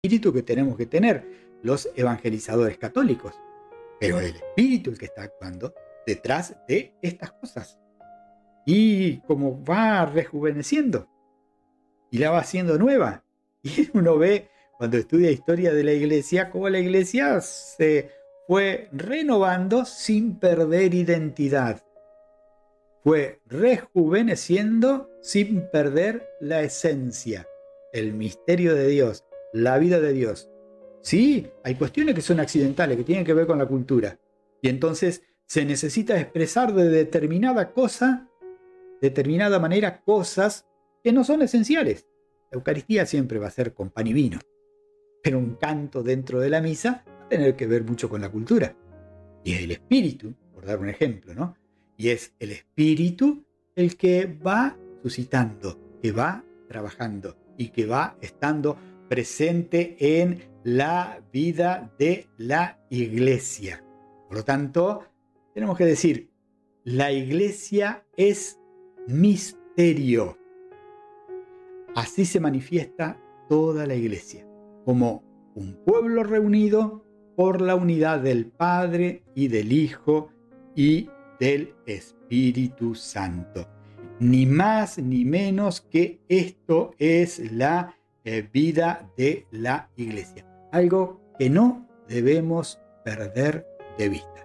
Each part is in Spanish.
espíritu que tenemos que tener los evangelizadores católicos, pero el espíritu el que está actuando detrás de estas cosas. Y como va rejuveneciendo y la va haciendo nueva. Y uno ve cuando estudia historia de la iglesia cómo la iglesia se fue renovando sin perder identidad. Fue rejuveneciendo sin perder la esencia, el misterio de Dios, la vida de Dios. Sí, hay cuestiones que son accidentales, que tienen que ver con la cultura. Y entonces se necesita expresar de determinada manera, cosas que no son esenciales. La Eucaristía siempre va a ser con pan y vino. Pero un canto dentro de la misa va a tener que ver mucho con la cultura. Y es el espíritu, por dar un ejemplo, ¿no? Y es el espíritu el que va suscitando, que va trabajando y que va estando presente en la vida de la iglesia. Por lo tanto, tenemos que decir, la iglesia es misterio. Así se manifiesta toda la iglesia, como un pueblo reunido por la unidad del Padre y del Hijo y del Espíritu Santo. Ni más ni menos que esto es la vida de la iglesia. Algo que no debemos perder de vista.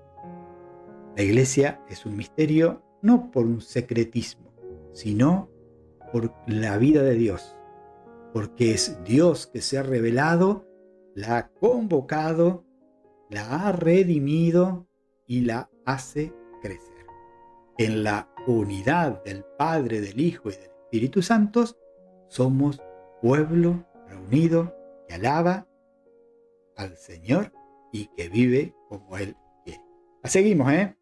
La iglesia es un misterio no por un secretismo, sino por la vida de Dios, porque es Dios que se ha revelado, la ha convocado, la ha redimido y la hace crecer. En la unidad del Padre, del Hijo y del Espíritu Santo somos pueblo reunido que alaba al Señor y que vive como Él quiere. La seguimos, ¿eh?